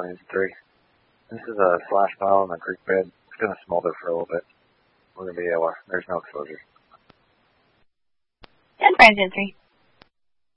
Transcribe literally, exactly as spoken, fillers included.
Plains three. This is a slash pile in the creek bed. It's going to smolder for a little bit. We're going to be able, there's no exposure. ten Plains three.